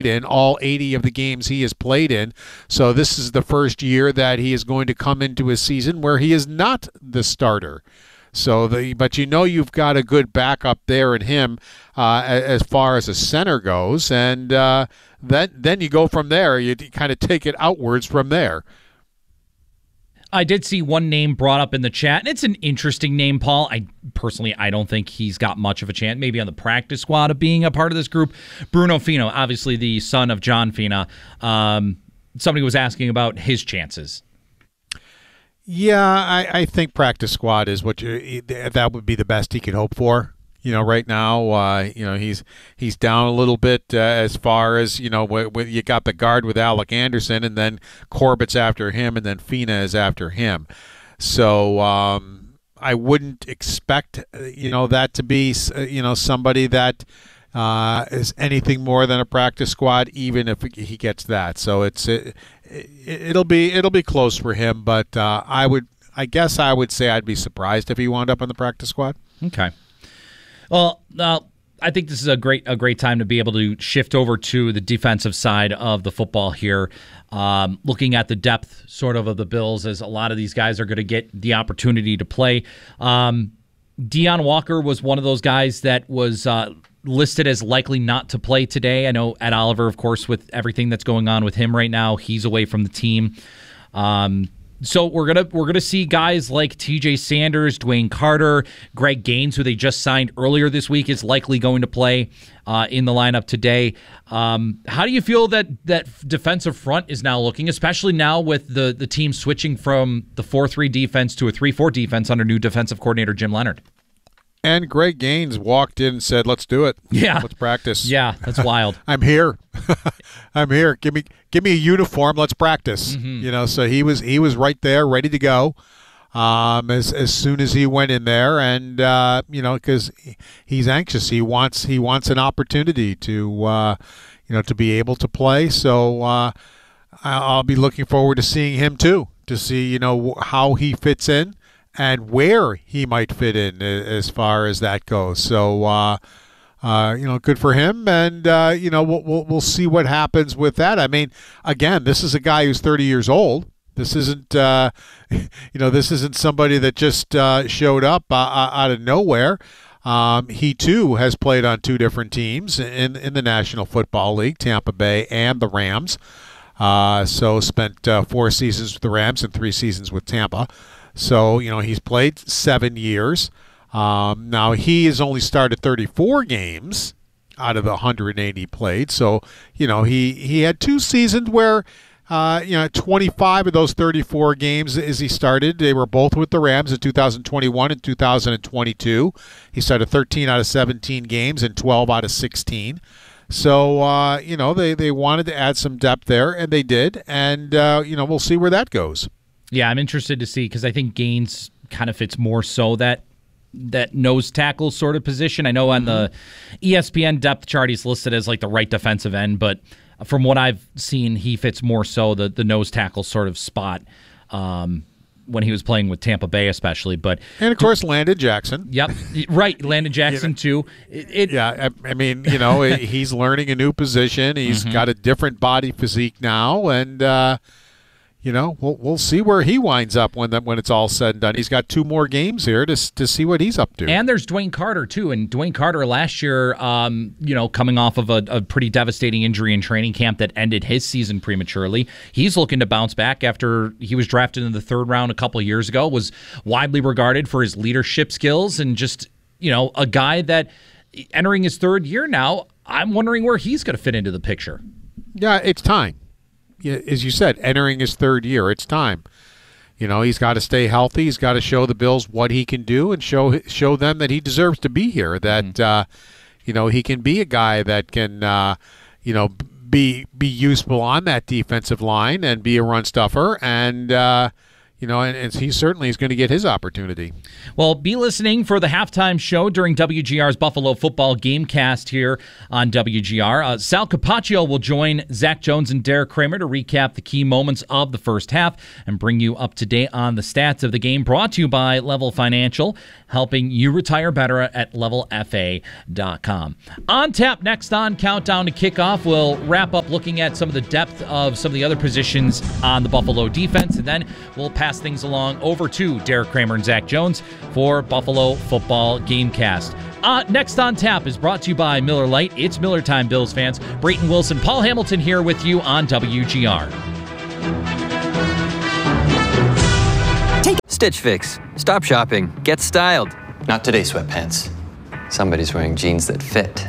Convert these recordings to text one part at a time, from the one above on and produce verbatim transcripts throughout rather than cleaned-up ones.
in all eighty of the games he has played in. So this is the first year that he is going to come into a season where he is not the starter. So, the but you know you've got a good backup there in him uh, as far as a center goes, and uh, then then you go from there. You kind of take it outwards from there. I did see one name brought up in the chat, and it's an interesting name, Paul. I personally, I don't think he's got much of a chance, maybe on the practice squad of being a part of this group. Bruno Fino, obviously the son of John Fina. Um, somebody was asking about his chances. Yeah, I, I think practice squad is what you, that would be the best he could hope for. You know, right now, uh, you know, he's he's down a little bit uh, as far as, you know, when you got the guard with Alec Anderson, and then Corbett's after him, and then Fina is after him. So um, I wouldn't expect, you know, that to be, you know, somebody that uh, is anything more than a practice squad, even if he gets that. So it's it, it'll be it'll be close for him, but uh, I would I guess I would say I'd be surprised if he wound up on the practice squad. Okay. Well, uh, I think this is a great a great time to be able to shift over to the defensive side of the football here. Um, looking at the depth sort of of the Bills, as a lot of these guys are going to get the opportunity to play. Um, Deon Walker was one of those guys that was uh, listed as likely not to play today. I know Ed Oliver, of course, with everything that's going on with him right now, he's away from the team. Um, So we're gonna we're gonna see guys like T J Sanders, Dwayne Carter, Greg Gaines, who they just signed earlier this week, is likely going to play uh, in the lineup today. Um, how do you feel that that defensive front is now looking, especially now with the the team switching from the four three defense to a three four defense under new defensive coordinator Jim Leonhard? And Greg Gaines walked in and said, "Let's do it. Yeah, let's practice." Yeah, that's wild. I'm here. I'm here. Give me, give me a uniform. Let's practice. Mm-hmm. You know, so he was, he was right there, ready to go. Um, as as soon as he went in there, and uh, you know, because he's anxious. He wants, he wants an opportunity to, uh, you know, to be able to play. So uh, I'll be looking forward to seeing him too, to see, you know, how he fits in and where he might fit in as far as that goes. So, uh, uh, you know, good for him, and uh, you know, we'll, we'll we'll see what happens with that. I mean, again, this is a guy who's thirty years old. This isn't, uh, you know, this isn't somebody that just uh, showed up uh, out of nowhere. Um, he too has played on two different teams in in the National Football League, Tampa Bay and the Rams. Uh, so spent uh, four seasons with the Rams and three seasons with Tampa. So, you know, he's played seven years. Um, now, he has only started thirty-four games out of the one hundred eighty played. So, you know, he, he had two seasons where, uh, you know, twenty-five of those thirty-four games as he started, they were both with the Rams in two thousand twenty-one and two thousand twenty-two. He started thirteen out of seventeen games and twelve out of sixteen. So, uh, you know, they, they wanted to add some depth there, and they did. And, uh, you know, we'll see where that goes. Yeah, I'm interested to see, because I think Gaines kind of fits more so that that nose tackle sort of position. I know on the E S P N depth chart he's listed as like the right defensive end, but from what I've seen, he fits more so the, the nose tackle sort of spot um, when he was playing with Tampa Bay especially. But And, of course, Landon Jackson. Yep, right, Landon Jackson too. It, it, yeah, I, I mean, you know, he's learning a new position. He's mm-hmm. got a different body physique now, and uh, you know, we'll we'll see where he winds up when that when it's all said and done. He's got two more games here to to see what he's up to. And there's Dwayne Carter too. And Dwayne Carter last year, um, you know, coming off of a, a pretty devastating injury in training camp that ended his season prematurely, he's looking to bounce back after he was drafted in the third round a couple of years ago. Was widely regarded for his leadership skills and just, you know, a guy that entering his third year now. I'm wondering where he's going to fit into the picture. Yeah, it's time. As you said, entering his third year, it's time. You know, he's got to stay healthy. He's got to show the Bills what he can do and show show them that he deserves to be here, that, mm-hmm. uh, you know, he can be a guy that can, uh, you know, be be useful on that defensive line and be a run stuffer and, uh, you know, and, and he certainly is going to get his opportunity. Well, be listening for the halftime show during W G R's Buffalo Football Gamecast here on W G R. Uh, Sal Capaccio will join Zach Jones and Derek Kramer to recap the key moments of the first half and bring you up to date on the stats of the game. Brought to you by Level Financial, helping you retire better at level f a dot com. On tap next on Countdown to Kickoff, we'll wrap up looking at some of the depth of some of the other positions on the Buffalo defense, and then we'll pass things along over to Derek Kramer and Zach Jones for Buffalo Football Gamecast. Uh, next on tap is brought to you by Miller Lite. It's Miller time, Bills fans. Brayton Wilson, Paul Hamilton here with you on W G R. Stitch Fix. Stop shopping. Get styled. Not today, sweatpants. Somebody's wearing jeans that fit.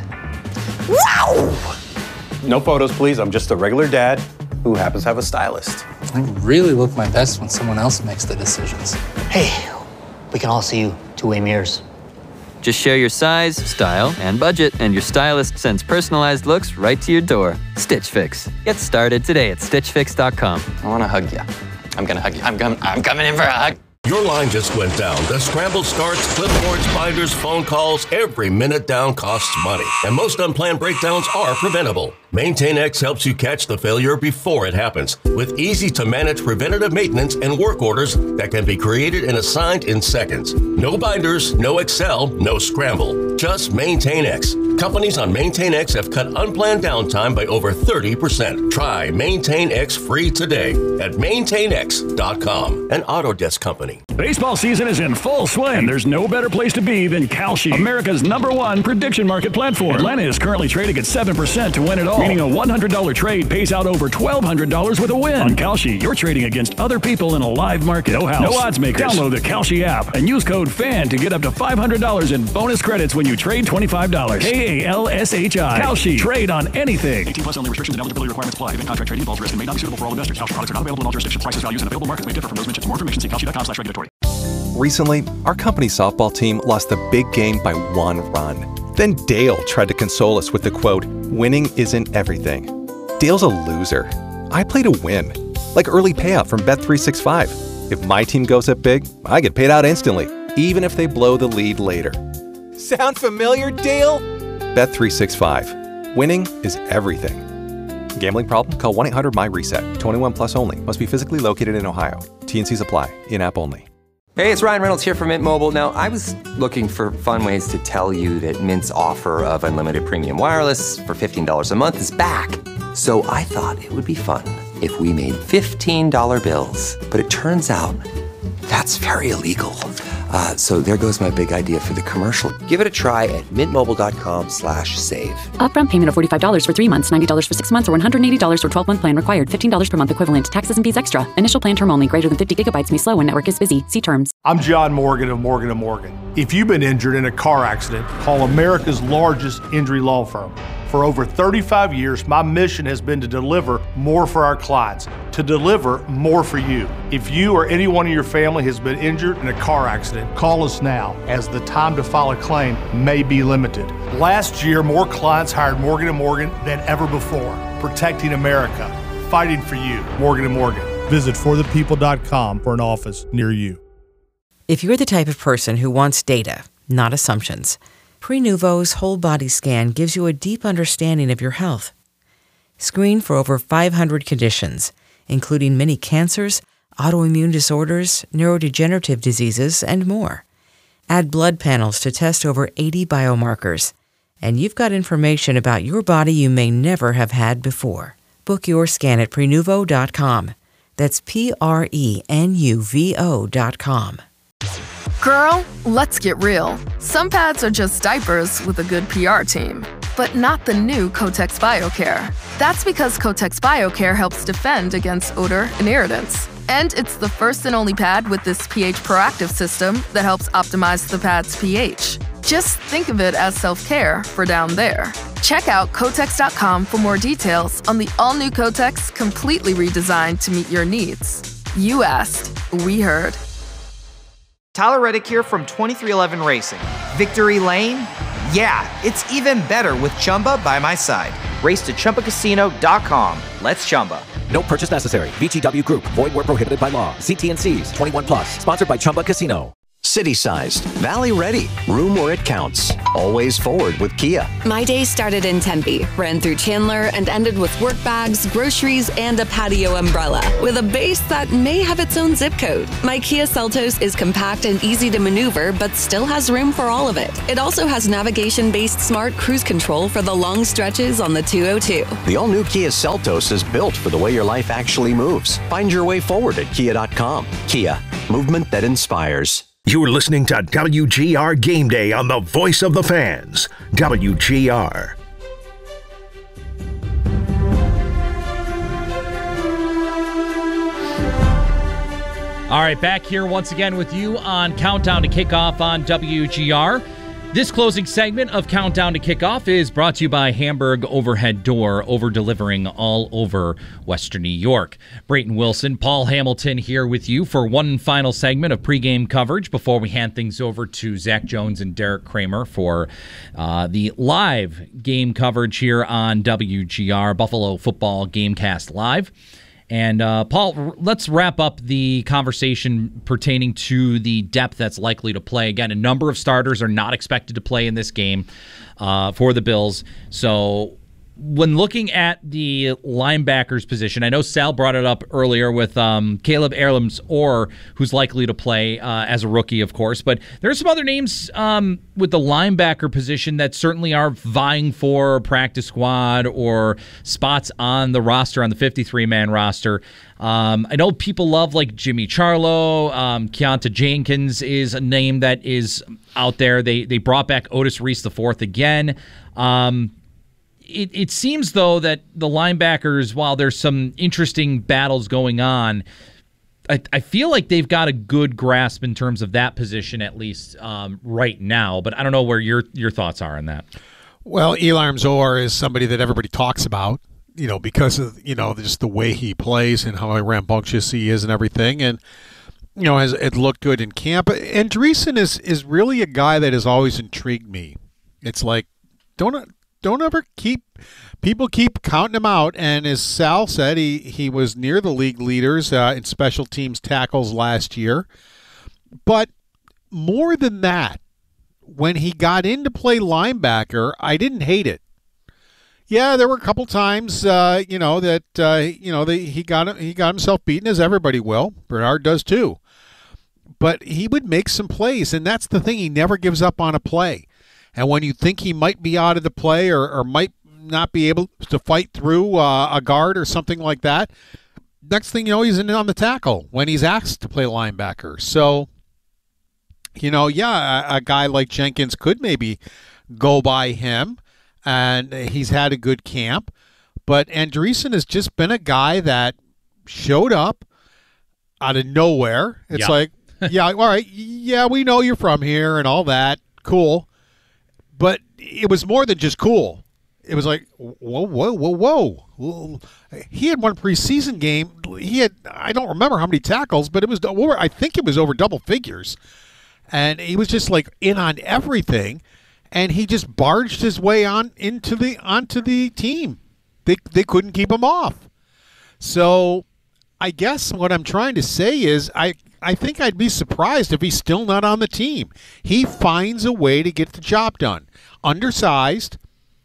Wow! No photos, please. I'm just a regular dad who happens to have a stylist. I really look my best when someone else makes the decisions. Hey, we can all see you two-way mirrors. Just share your size, style, and budget, and your stylist sends personalized looks right to your door. Stitch Fix. Get started today at stitch fix dot com. I want to hug you. I'm going to hug you. I'm, com- I'm coming in for a hug. Your line just went down. The scramble starts, clipboards, binders, phone calls. Every minute down costs money. And most unplanned breakdowns are preventable. MaintainX helps you catch the failure before it happens with easy-to-manage preventative maintenance and work orders that can be created and assigned in seconds. No binders, no Excel, no scramble. Just MaintainX. Companies on MaintainX have cut unplanned downtime by over thirty percent. Try MaintainX free today at maintain x dot com, an Autodesk company. Baseball season is in full swing, and there's no better place to be than Kalshi, America's number one prediction market platform. Atlanta is currently trading at seven percent to win it all, meaning a one hundred dollars trade pays out over twelve hundred dollars with a win. On Kalshi, you're trading against other people in a live market. No house, no odds makers. Download the Kalshi app and use code FAN to get up to five hundred dollars in bonus credits when you trade twenty-five dollars. K A L S H I. Kalshi. Trade on anything. eighteen plus only. Restrictions and eligibility requirements apply. Event contract trading involves risk and may not be suitable for all investors. Kalshi products are not available in all jurisdictions. Prices, values, and available markets may differ from those mentioned. For more information, see kalshi dot com slash regulatory. Recently, our company softball team lost the big game by one run. Then Dale tried to console us with the quote, "Winning isn't everything." Dale's a loser. I play to win. Like early payout from Bet three sixty-five. If my team goes up big, I get paid out instantly, even if they blow the lead later. Sound familiar, Dale? Bet three sixty-five. Winning is everything. Gambling problem? Call one eight hundred my reset. twenty-one plus only. Must be physically located in Ohio. T N Cs apply. In-app only. Hey, it's Ryan Reynolds here from Mint Mobile. Now, I was looking for fun ways to tell you that Mint's offer of unlimited premium wireless for fifteen dollars a month is back. So I thought it would be fun if we made fifteen dollar bills. But it turns out that's very illegal. Uh, so there goes my big idea for the commercial. Give it a try at mintmobile.com slash save. Upfront payment of forty-five dollars for three months, ninety dollars for six months, or one hundred eighty dollars for twelve-month plan required. fifteen dollars per month equivalent. Taxes and fees extra. Initial plan term only. Greater than fifty gigabytes may slow when network is busy. See terms. I'm John Morgan of Morgan and Morgan. If you've been injured in a car accident, call America's largest injury law firm. For over thirty-five years, my mission has been to deliver more for our clients, to deliver more for you. If you or anyone in your family has been injured in a car accident, call us now, as the time to file a claim may be limited. Last year, more clients hired Morgan and Morgan than ever before, protecting America, fighting for you. Morgan and Morgan. Visit for the people dot com for an office near you. If you're the type of person who wants data, not assumptions, Prenuvo's whole body scan gives you a deep understanding of your health. Screen for over five hundred conditions, including many cancers, autoimmune disorders, neurodegenerative diseases, and more. Add blood panels to test over eighty biomarkers, and you've got information about your body you may never have had before. Book your scan at Prenuvo dot com. That's P R E N U V O dot com. Girl, let's get real. Some pads are just diapers with a good P R team, but not the new Kotex BioCare. That's because Kotex BioCare helps defend against odor and irritants. And it's the first and only pad with this pH proactive system that helps optimize the pad's pH. Just think of it as self-care for down there. Check out Kotex dot com for more details on the all-new Kotex, completely redesigned to meet your needs. You asked, we heard. Tyler Reddick here from twenty-three eleven Racing. Victory Lane? Yeah, it's even better with Chumba by my side. Race to Chumba Casino dot com. Let's Chumba. No purchase necessary. V G W Group. Void where prohibited by law. See T and C's. twenty-one plus. Sponsored by Chumba Casino. City-sized, valley-ready, room where it counts. Always forward with Kia. My day started in Tempe, ran through Chandler, and ended with work bags, groceries, and a patio umbrella. With a base that may have its own zip code. My Kia Seltos is compact and easy to maneuver, but still has room for all of it. It also has navigation-based smart cruise control for the long stretches on the two oh two. The all-new Kia Seltos is built for the way your life actually moves. Find your way forward at kia dot com. Kia, movement that inspires. You're listening to W G R Game Day on the Voice of the Fans, W G R. All right, back here once again with you on Countdown to Kickoff on W G R. This closing segment of Countdown to Kickoff is brought to you by Hamburg Overhead Door, over-delivering all over Western New York. Brayton Wilson, Paul Hamilton here with you for one final segment of pregame coverage before we hand things over to Zach Jones and Derek Kramer for uh, the live game coverage here on W G R, Buffalo Football Gamecast Live. And, uh, Paul, let's wrap up the conversation pertaining to the depth that's likely to play. Again, a number of starters are not expected to play in this game uh, for the Bills. So when looking at the linebackers position, I know Sal brought it up earlier with um, Caleb Ehrlams-Orr, who's likely to play uh, as a rookie, of course. But there are some other names um, with the linebacker position that certainly are vying for practice squad or spots on the roster, on the fifty-three man roster. Um, I know people love like Jimmy Charlo. Um, Keontae Jenkins is a name that is out there. They they brought back Otis Reese the fourth again. Um, It, it seems, though, that the linebackers, while there's some interesting battles going on, I, I feel like they've got a good grasp in terms of that position, at least um, right now. But I don't know where your your thoughts are on that. Well, Ehrlams-Orr is somebody that everybody talks about, you know, because of, you know, just the way he plays and how rambunctious he is and everything. And, you know, has it looked good in camp. And Andreessen is, is really a guy that has always intrigued me. It's like, don't... Don't ever keep people keep counting him out. And as Sal said, he, he was near the league leaders uh, in special teams tackles last year. But more than that, when he got in to play linebacker, I didn't hate it. Yeah, there were a couple times, uh, you know, that uh, you know the, he got he got himself beaten, as everybody will. Bernard does too. But he would make some plays, and that's the thing. He never gives up on a play. And when you think he might be out of the play or, or might not be able to fight through uh, a guard or something like that, next thing you know, he's in on the tackle when he's asked to play linebacker. So, you know, yeah, a, a guy like Jenkins could maybe go by him, and he's had a good camp. But Andreessen has just been a guy that showed up out of nowhere. It's yeah. like, yeah, all right, yeah, we know you're from here and all that. Cool. But it was more than just cool. It was like, whoa, whoa, whoa, whoa. He had one preseason game. He had, I don't remember how many tackles, but it was over, I think it was over double figures. And he was just like in on everything. And he just barged his way on into the onto the team. They they couldn't keep him off. So I guess what I'm trying to say is I I think I'd be surprised if he's still not on the team. He finds a way to get the job done. Undersized,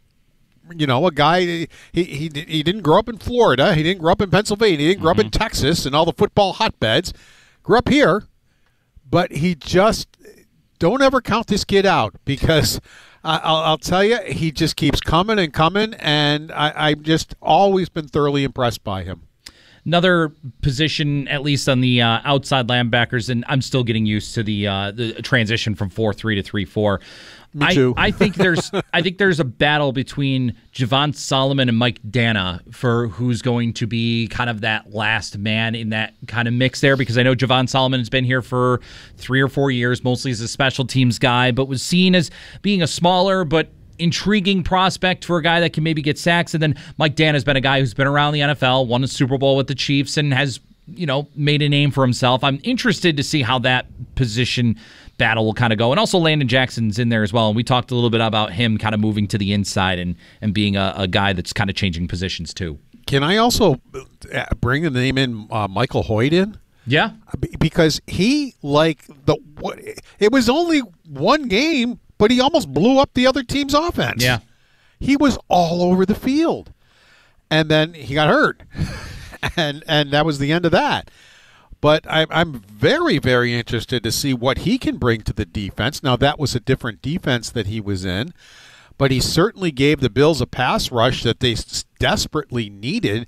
you know, a guy, he, he, he didn't grow up in Florida. He didn't grow up in Pennsylvania. He didn't grow mm-hmm. up in Texas and all the football hotbeds. Grew up here, but he just, don't ever count this kid out because I'll, I'll tell you, he just keeps coming and coming, and I, I've just always been thoroughly impressed by him. Another position, at least on the uh, outside linebackers, and I'm still getting used to the uh, the transition from four three to three four. Me too. I, I think there's I think there's a battle between Javon Solomon and Mike Dana for who's going to be kind of that last man in that kind of mix there, because I know Javon Solomon has been here for three or four years, mostly as a special teams guy, but was seen as being a smaller but intriguing prospect for a guy that can maybe get sacks. And then Mike Dana's been a guy who's been around the N F L, won a Super Bowl with the Chiefs, and has, you know, made a name for himself. I'm interested to see how that position battle will kind of go. And also Landon Jackson's in there as well. And we talked a little bit about him kind of moving to the inside and, and being a, a guy that's kind of changing positions too. Can I also bring the name in uh, Michael Hoyt in? Yeah. Because he, like, the it was only one game, but he almost blew up the other team's offense. Yeah. He was all over the field. And then he got hurt. and and that was the end of that. But I, I'm very, very interested to see what he can bring to the defense. Now, that was a different defense that he was in, but he certainly gave the Bills a pass rush that they desperately needed.